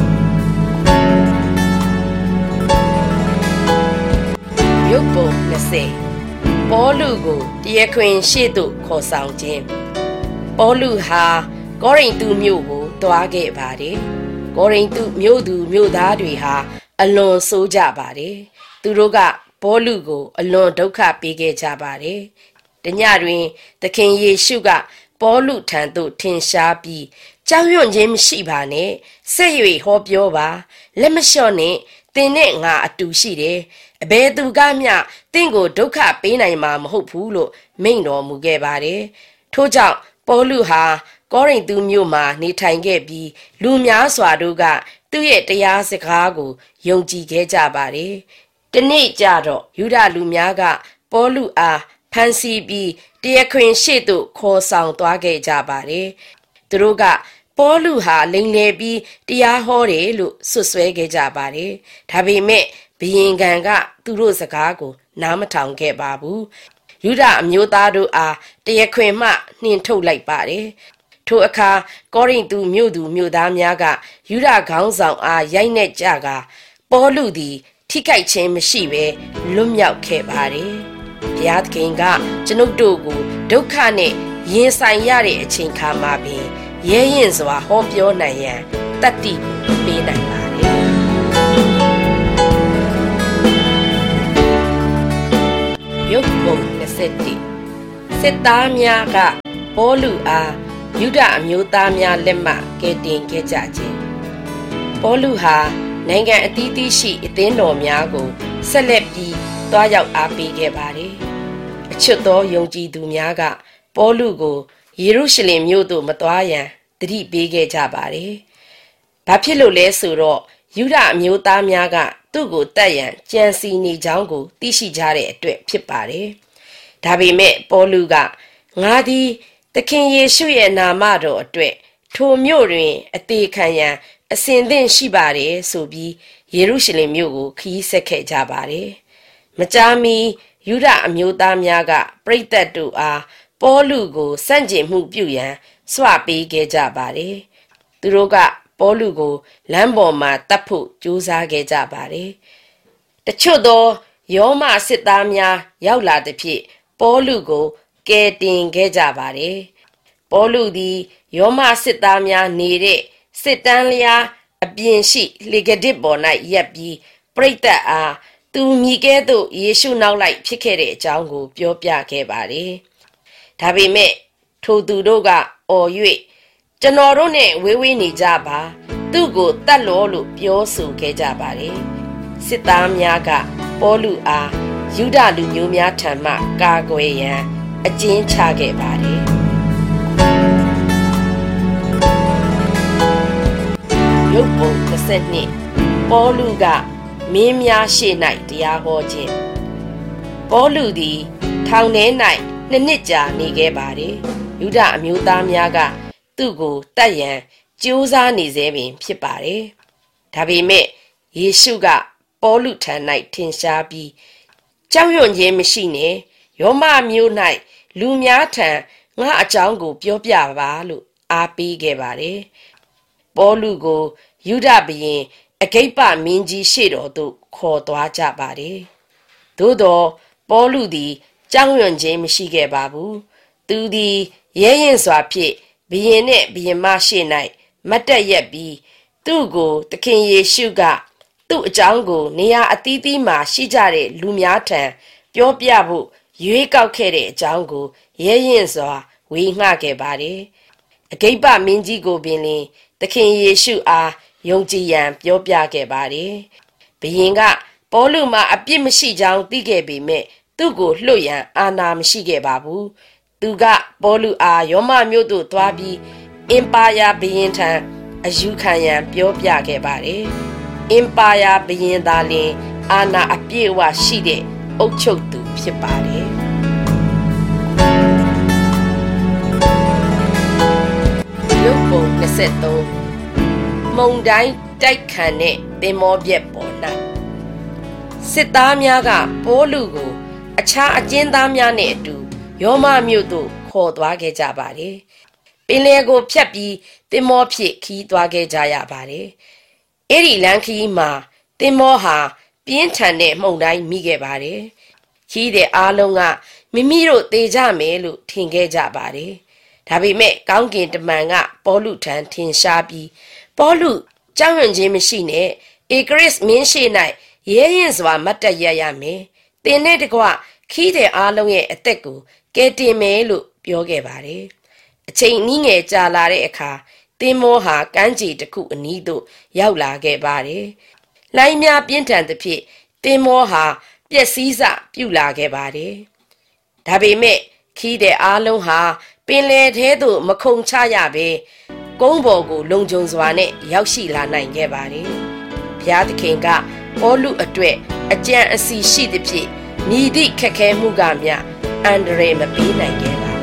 ။ရုပ်ပုံ20ပေါလုကိုတရားခွင်ရှေ့သို့ခေါ်ဆောင်ခြင်းပေါလုဟာကောရိန္သုမြို့ကိုသွားခဲ့ပါတယ်။ကောရိန္သုမြို့သူမြို့သားတွေဟာအလွန်ဆိုးကြပါတယ်။သူတို့ကပေါလုကိုအလွန်ဒုက္ခပေးခဲ့ကြပါတယ်။တညတွင်သခင်ယေရှုကပေါလုထံသို့ထင်ရှားပြီးကြောက်ရွံ့ခြင်းမရှိပါနဲ့ဆက်၍ဟောပြောပါလက်မလျှော့နဲ့သင်နဲ့ငါအတူရှိတယ်အဘယ်သူကမျှသင်ကိုဒုက္ခပေးနိုင်မှာမဟုတ်ဘူးလို့မိန့်တော်မူခဲ့ပါတယ်။ထို့ကြောင့်ပေါလုဟာကောရိန္သုမြို့မှာနေထိုင်ခဲ့ပြီးလူများစွာတို့ကသူ့ရဲ့တရားစကားကိုယုံကြည်ခဲ့ကြပါတယ်။တနေ့ကျတော့ယူဒလူများကပေါလုအားဖမ်းဆီးပြီးတရားခွင်ရှေ့သို့ခေါ်ဆောင်သွားခဲ့ကြပါတယ်။သူတို့ကပေါလုဟာလိမ်လည်ပြီးတရားဟောတယ်လို့ဆွဆွဲခဲ့ကြပါတယ်။ဒါပေမဲ့ဘုရင်ခံကသူတို့စကားကိုနားမထောင်ခဲ့ပါဘူး။ယူဒအမျိုးသားတို့အားတရားခွင်မှနှင်ထုတ်လိုက်ပါတယ်။ထိုအခါကောရိန္သုမြို့သူမြို့သားများကယူဒခေါင်းဆောင်အားရိုက်နှက်ကြကပေါလုသည်ထိခိုက်ခြင်းမရှိဘဲလွတ်မြောက်ခဲ့ပါတယ်။ဘုရားသခင်ကကျွန်ုပ်တို့ကိုဒုက္ခနဲ့ရင်ဆိုင်ရတဲ့အချိန်ခါမှာပင်ရဲရင်စွာဟောပြောနိုင်ရန်တတ်သိပေးနိုင်ပါတယ်။ရုပ်ပုံ20စစ်သားများကပေါလုအားယူဒအမျိုးသားများလက်မှကယ်တင်ခဲ့ကြခြင်းပေါလုဟာနိုင်ငံအသီးသီးရှိအသင်းတော်များကိုဆက်လက်ပြီးတွားရောက်အားပေးခဲ့ပါတယ်။အချွတ်သောယုံကြည်သူများကပေါလုကိုယေရုရှလင်မြို့သို့မသွားရန်သတိပေးခဲ့ကြပါတယ်။ဘာဖြစ်လို့လဲဆိုတော့ယူဒအမျိုးသားများကသူ့ကိုတတ်ရန်ကြံစီနေကြောင်းကိုသိရှိကြတဲ့အတွက်ဖြစ်ပါတယ်။ဒါပေမဲ့ပေါလုကငါသည်သခင်ယေရှုရဲ့နာမတော်အတွက်ထိုမြို့တွင်အသေးခံရန်အစဉ်သင့်ရှိပါတယ်ဆိုပြီးယေရုရှလင်မြို့ကိုခရီးဆက်ခဲ့ကြပါတယ်။မကြာမီယူဒအမျိုးသားများကပရိသတ်တို့အားပေါလုကိုစန့်ကျင်မှုပြုရန်စွပေးခဲ့ကြပါတယ်။သူတို့ကပေါလုကိုလမ်းပေါ်မှာတတ်ဖို့ကြိုးစားခဲ့ကြပါတယ်။တချို့သောယောမစစ်သားများရောက်လာသည်ဖြင့်ပေါလုကိုကယ်တင်ခဲ့ကြပါတယ်။ပေါလုသည်ယောမစစ်သားများနေတဲ့စစ်တန်းလျားအပြင်ရှိလေကဒစ်ပေါ်၌ရပ်ပြီးပရိသတ်အားသူမိကဲ့သို့ယေရှုနောက်လိုက်ဖြစ်ခဲ့တဲ့အကြောင်းကိုပြောပြခဲ့ပါတယ်။ဒါပေမဲ့ထိုသူတို့ကအော်၍ကျွန်တော်တို့နဲ့ဝေးဝေးနေကြပါသူ့ကိုတတ်လို့ပြောဆိုခဲ့ကြပါတယ်။စစ်သားများကပေါလုအားယူဒလူမျိုးများထံမှကာကွယ်ရန်အကျဉ်းချခဲ့ပါတယ်။ရုပ်ပုံ32ပေါလုကမင်းများရှေ့၌တရားဟောခြင်းပေါလုသည်ထောင်ထဲ၌2 နှစ်ကြာနေခဲ့ပါတယ်။ယူဒအမျိုးသားများကသူ့ကိုတတ်ရန်ကြိုးစားနေစေပင်ဖြစ်ပါတယ်။ဒါပေမဲ့ယေရှုကပေါလုထံ၌ထင်ရှားပြီးကြောက်ရွံ့ခြင်းမရှိနဲ့ယောမမျိုး၌လူများထံငါအကြောင်းကိုပြောပြပါလို့အားပေးခဲ့ပါတယ်။ပေါလုကိုယူဒဘုရင်အဂိပ္ပမင်းကြီးရှေ့တော်သို့ခေါ်သွားကြပါတယ်။သို့သောပေါလုသည်ကြောက်ရွံ့ခြင်းမရှိခဲ့ပါဘူး။သူသည်ရဲရင်စွာဖြင့်ဘုရင်နှင့်ဘုရင်မရှေ့၌မတ်တက်ရက်ပြီးသူ့ကိုသခင်ယေရှုကသူ့အကြောင်းကိုနေရာအသီးသီးမှာရှိကြတဲ့လူများထံပြောပြဖို့ရွေးကောက်ခဲ့တဲ့အကြောင်းကိုရဲရင်စွာဝေငှခဲ့ပါတယ်။အဂိပ္ပမင်းကြီးကိုပင်လင်သခင်ယေရှုအားယုံကြည်ရန်ပြောပြခဲ့ပါတယ်။ဘုရင်ကပေါလုမှာအပြစ်မရှိကြောင်းသိခဲ့ပေမဲ့သူ့ကိုလွှတ်ရန်အာဏာမရှိခဲ့ပါဘူး။သူကပေါလုအားယောမမြို့သို့သွားပြီးအင်ပါယာဘုရင်ထံအယူခံရန်ပြောပြခဲ့ပါတယ်။အင်ပါယာဘုရင်သာလျှင်အာဏာအပြည့်အဝရှိတဲ့အုပ်ချုပ်သူဖြစ်ပါတယ်။ရုပ်ပုံ23မုန်တိုင်းတိုက်ခတ်တဲ့သင်္ဘောပြက်ပေါ်၌စစ်သားများကပေါလုကိုအခြားအကျဉ်းသားများနဲ့အတူယောမမြို့သို့ခေါ်သွားခဲ့ကြပါတယ်။ပင်လယ်ကိုဖြတ်ပြီးသင်္ဘောဖြင့်ခီးသွားခဲ့ကြရပါတယ်။အဲ့ဒီလမ်းခီးမှာသင်္ဘောဟာပြင်းထန်တဲ့မုန်တိုင်းမိခဲ့ပါတယ်။ခီးတဲ့အားလုံးကမိမိတို့သေကြမယ်လို့ထင်ခဲ့ကြပါတယ်။ဒါပေမဲ့ကောင်းကင်တမန်ကပေါလုထံထင်ရှားပြီးပေါလုကြောက်ရွံ့ခြင်းမရှိနဲ့ဧကရစ်မင်းရှိ၌ရဲရင်စွာမတ်တက်ရရမယ်။သင်နဲ့တကွခီးတဲ့အားလုံးရဲ့အသက်ကိုကယ်တင်မယ်လို့ပြောခဲ့ပါတယ်။အချိန်နီးငယ်ကြာလာတဲ့အခါသင်္ဘောဟာကမ်းခြေတစ်ခုအနီးသို့ရောက်လာခဲ့ပါတယ်။လိုင်းများပြင်းထန်သဖြင့်သင်္ဘောဟာပျက်စီးစပြုလာခဲ့ပါတယ်။ဒါပေမဲ့ခီးတဲ့အားလုံးဟာပင်လယ်ထဲသို့မခုန်ချရဘဲကုန်းပေါ်ကိုလုံခြုံစွာနဲ့ရောက်ရှိလာနိုင်ခဲ့ပါတယ်။ဘုရားသခင်ကပေါလုအတွက်အကြံအစီရှိသဖြင့်မြည်သည့်ခက်ခဲမှုကမျှအန္တရာယ်မပေးနိုင်ခဲ့ပါ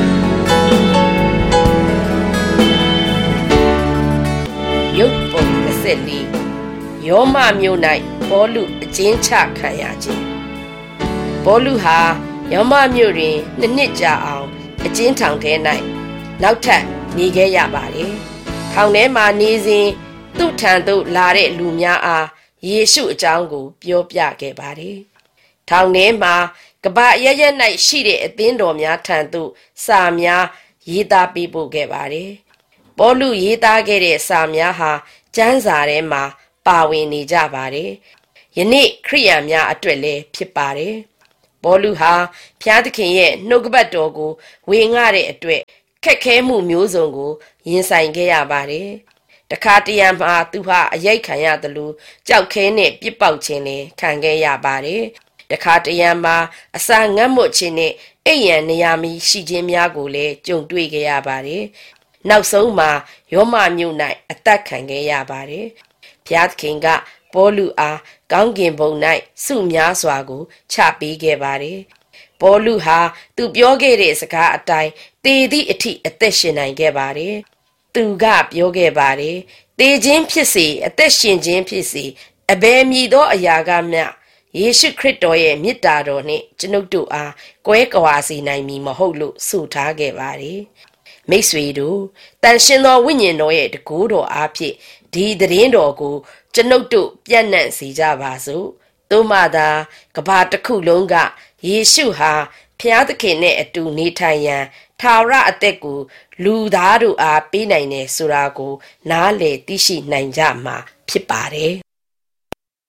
ဘူး။ရုပ်ပုံ24ယောမမြို့၌ပေါလုအကျဉ်းချခံရခြင်းပေါလုဟာယောမမြို့တွင်2 နှစ်ကြာအောင်အကျဉ်းထောင်ထဲ၌နောက်ထပ်နေခဲ့ရပါတယ်။ထောင်ထဲမှာနေစဉ်သူ့ထံသို့လာတဲ့လူများအားယေရှုအကြောင်းကိုပြောပြခဲ့ပါတယ်။ထောင်ထဲမှာကမ္ဘာအရပ်၌ရှိတဲ့အသင်းတော်များထံသို့စာများရေးသားပေးပို့ခဲ့ပါတယ်။ပေါလုရေးသားခဲ့တဲ့စာများဟာကျမ်းစာထဲမှာပါဝင်နေကြပါတယ်။ယနေ့ခရိယန်များအတွက်လည်းဖြစ်ပါတယ်။ပေါလုဟာဘုရားသခင်ရဲ့နှုတ်ကပတ်တော်ကိုဝေငှတဲ့အတွက်ခက်ခဲမှုမျိုးစုံကိုရင်ဆိုင်ခဲ့ရပါတယ်။တခါတရံမှာသူဟာအရိုက်ခံရသလိုကြောက်ခဲနဲ့ပြစ်ပေါက်ခြင်းလည်းခံခဲ့ရပါတယ်။တခါတရံမှာအစာငတ်မွတ်ခြင်းနဲ့အိပ်ရန်နေရာမီရှိခြင်းများကိုလည်းကြုံတွေ့ခဲ့ရပါတယ်။နောက်ဆုံးမှာယောမမြို့၌အသက်ခံခဲ့ရပါတယ်ဘုရားသခင်ကပေါလုအားကောင်းကင်ဘုံ၌ဆုများစွာကိုချပေးခဲ့ပါတယ်ပေါလုဟာသူပြောခဲ့တဲ့စကားအတိုင်းသေသည့်အထိအသက်ရှင်နိုင်ခဲ့ပါတယ်သူကပြောခဲ့ပါတယ်သေခြင်းဖြစ်စေအသက်ရှင်ခြင်းဖြစ်စေအဘယ်မည်သောအရာကမျှယေရှုခရစ်တော်ရဲ့မေတ္တာတော်နှင့်ကျွန်ုပ်တို့အားကွဲကွာစေနိုင်မည်မဟုတ်လို့ဆိုထားခဲ့ပါတယ်မိတ်ဆွေတို့တန်ရှင်သောဝိညာဉ်တော်ရဲ့တကူတော်အားဖြင့်ဒီသတင်းတော်ကိုကျွန်ုပ်တို့ပြန့်နှံ့စေကြပါစို့သို့မှသာကဘာတစ်ခုလုံးကယေရှုဟာဖျားသခင်နဲ့အတူနေထိုင်ရန်ထာဝရအသက်ကိုလူသားတို့အားပေးနိုင်တယ်ဆိုတာကိုနားလည်သိရှိနိုင်ကြမှာဖြစ်ပါတယ်